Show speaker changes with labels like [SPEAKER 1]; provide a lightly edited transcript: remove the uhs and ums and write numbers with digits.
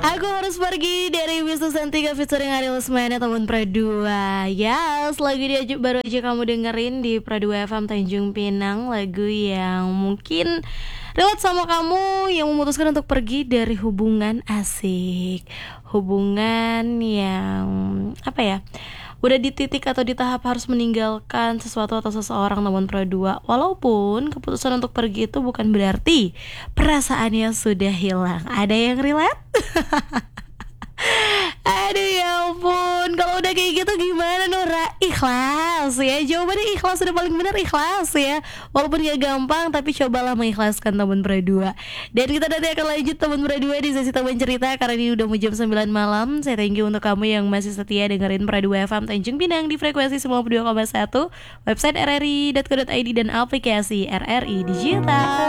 [SPEAKER 1] Aku harus pergi dari Wisnu Santika featuring Ari Lesmana teman Pradua. Yes, lagu dia baru aja kamu dengerin di Pradua FM Tanjung Pinang. Lagu yang mungkin relate sama kamu yang memutuskan untuk pergi dari hubungan asik. Hubungan yang apa ya, udah di titik atau di tahap harus meninggalkan sesuatu atau seseorang teman Pradua. Walaupun keputusan untuk pergi itu bukan berarti perasaannya sudah hilang. Ada yang relate? Aduh ya ampun, kalau udah kayak gitu gimana Nora? Ikhlas ya, jawabannya ikhlas, udah paling benar ikhlas ya. Walaupun gak gampang tapi cobalah mengikhlaskan teman Pradua. Dan kita nanti akan lanjut teman Pradua di sesi teman cerita, karena ini udah mau jam 9 malam. Saya thank you untuk kamu yang masih setia dengerin Pradua FM Tanjung Pinang di frekuensi 92,1, website rri.co.id dan aplikasi RRI Digital.